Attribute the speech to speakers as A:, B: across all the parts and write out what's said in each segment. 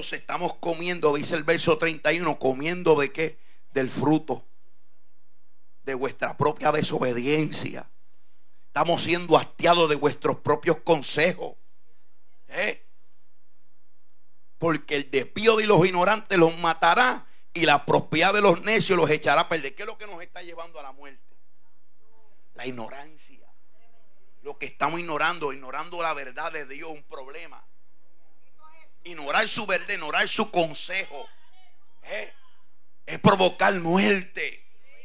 A: entonces estamos comiendo, dice el verso 31, comiendo ¿de qué? Del fruto de vuestra propia desobediencia. Estamos siendo hastiados de vuestros propios consejos. Porque el despío de los ignorantes los matará y la prosperidad de los necios los echará a perder. ¿Qué es lo que nos está llevando a la muerte? La ignorancia. Lo que estamos ignorando la verdad de Dios, un problema. Ignorar su verdad, ignorar su consejo, es provocar muerte.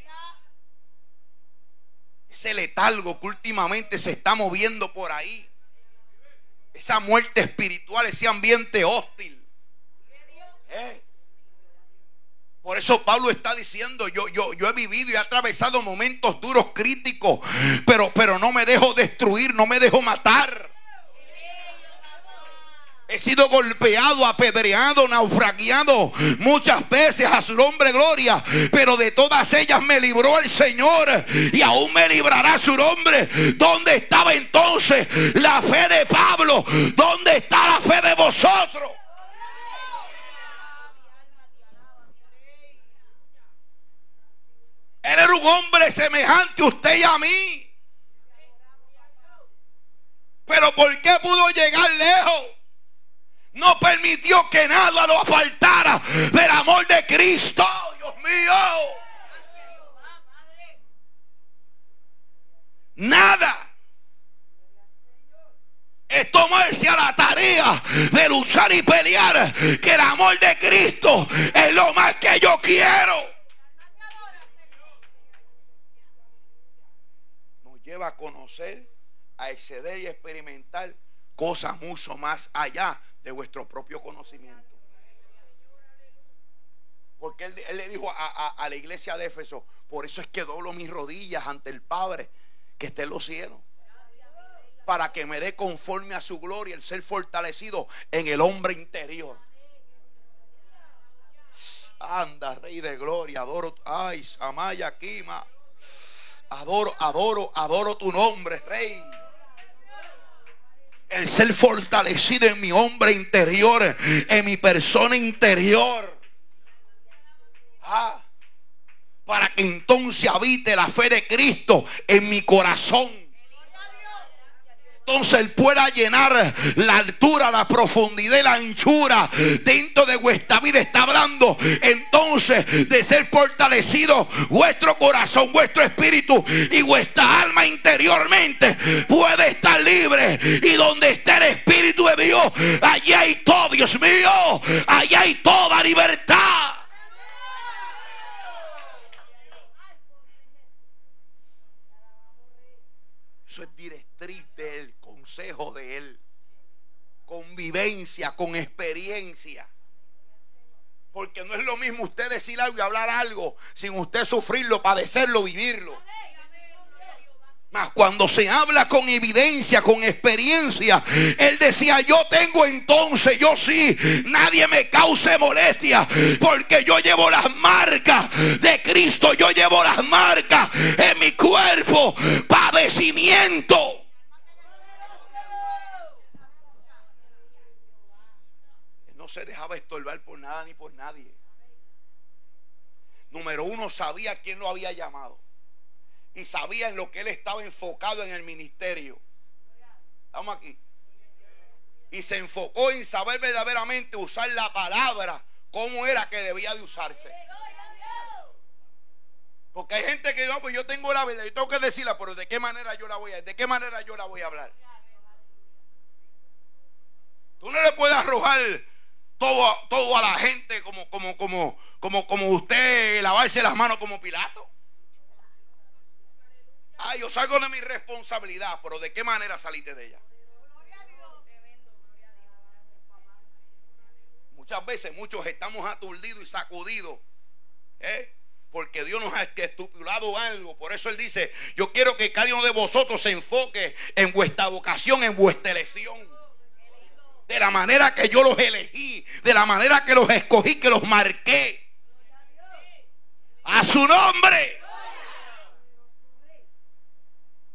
A: Ese letargo que últimamente se está moviendo por ahí, esa muerte espiritual, ese ambiente hostil. Por eso Pablo está diciendo, yo he vivido y he atravesado momentos duros, críticos, pero no me dejo destruir, no me dejo matar. He sido golpeado, apedreado, naufragiado muchas veces, a su nombre gloria, pero de todas ellas me libró el Señor y aún me librará a su nombre. ¿Dónde estaba entonces la fe de Pablo? ¿Dónde está la fe de vosotros? Él era un hombre semejante a usted y a mí, pero ¿por qué pudo llegar lejos? No permitió que nada lo apartara del amor de Cristo. Dios mío. Nada. Es tomarse a la tarea de luchar y pelear, que el amor de Cristo es lo más que yo quiero. Nos lleva a conocer, a exceder y a experimentar cosas mucho más allá de vuestro propio conocimiento. Porque él le dijo a la iglesia de Éfeso: por eso es que doblo mis rodillas ante el Padre que está en los cielos, para que me dé conforme a su gloria el ser fortalecido en el hombre interior. Anda, Rey de gloria, adoro, ay, Samaya Kima, adoro tu nombre, Rey. El ser fortalecido en mi hombre interior, en mi persona interior, para que entonces habite la fe de Cristo en mi corazón. Entonces Él pueda llenar la altura, la profundidad y la anchura dentro de vuestra vida. Está hablando entonces de ser fortalecido vuestro corazón, vuestro espíritu y vuestra alma interiormente. Puede estar libre, y donde esté el Espíritu de Dios, allí hay todo, Dios mío, allí hay toda libertad. Eso es directriz del consejo de Él. Convivencia con experiencia. Porque no es lo mismo usted decir algo y hablar algo sin usted sufrirlo, padecerlo, vivirlo. Mas cuando se habla con evidencia, con experiencia, Él decía: yo tengo entonces, yo sí, nadie me cause molestia, porque yo llevo las marcas de Cristo, yo llevo las marcas en mi cuerpo, padecimiento. Él no se dejaba estorbar por nada ni por nadie. Número uno, sabía quién lo había llamado. Y sabía en lo que él estaba enfocado en el ministerio. Estamos aquí. Y se enfocó en saber verdaderamente usar la palabra como era que debía de usarse. Porque hay gente que no, pues yo tengo la verdad, yo tengo que decirla, pero ¿de qué manera yo la voy a hablar? Tú no le puedes arrojar todo a la gente como usted lavarse las manos como Pilato. Yo salgo de mi responsabilidad, pero ¿de qué manera saliste de ella? Muchas veces muchos estamos aturdidos y sacudidos, porque Dios nos ha estipulado algo. Por eso Él dice: yo quiero que cada uno de vosotros se enfoque en vuestra vocación, en vuestra elección, de la manera que yo los elegí, de la manera que los escogí, que los marqué. A su nombre.